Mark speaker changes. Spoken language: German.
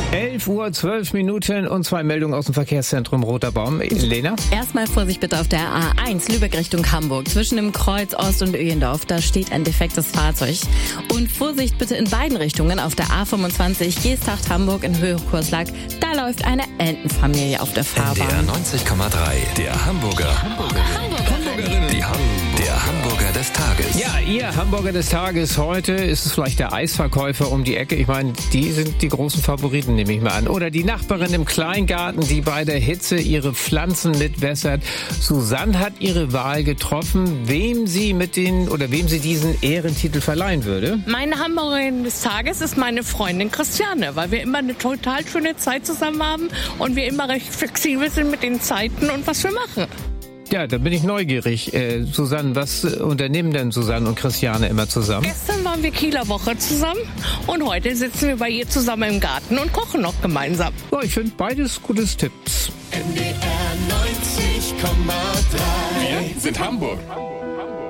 Speaker 1: 11:12 und 2 Meldungen aus dem Verkehrszentrum Roter Baum. Lena?
Speaker 2: Erstmal Vorsicht bitte auf der A1 Lübeck Richtung Hamburg. Zwischen dem Kreuz Ost und Öhendorf, da steht ein defektes Fahrzeug. Und Vorsicht bitte in beiden Richtungen auf der A25 Geesthacht Hamburg in Höhe Kurslack. Da läuft eine Entenfamilie auf der Fahrbahn.
Speaker 3: NDR 90,3, der Hamburgerin. Der Hamburger des Tages.
Speaker 1: Ja, Ihr Hamburger des Tages. Heute ist es vielleicht der Eisverkäufer um die Ecke. Ich meine, die sind die großen Favoriten, nehme ich mal an. Oder die Nachbarin im Kleingarten, die bei der Hitze ihre Pflanzen mitwässert. Susanne hat ihre Wahl getroffen, wem sie diesen Ehrentitel verleihen würde.
Speaker 4: Meine Hamburgerin des Tages ist meine Freundin Christiane, weil wir immer eine total schöne Zeit zusammen haben und wir immer recht flexibel sind mit den Zeiten und was wir machen.
Speaker 1: Ja, da bin ich neugierig. Susanne, was unternehmen denn Susanne und Christiane immer zusammen?
Speaker 4: Gestern waren wir Kieler Woche zusammen und heute sitzen wir bei ihr zusammen im Garten und kochen noch gemeinsam.
Speaker 1: Ja, ich finde beides gutes Tipps.
Speaker 5: NDR 90,3.
Speaker 6: Wir sind Hamburg.